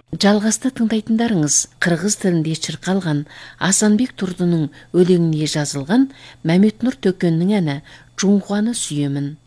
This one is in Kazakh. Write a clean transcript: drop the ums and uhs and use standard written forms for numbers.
Жалғаста тыңдайтындарыңыз қырғыз тілінде шырқалған Асанбек Турдунун өлеңіне жазылған Мәмет Нұр Төкеннің әні «Жуңғаны сүйемін».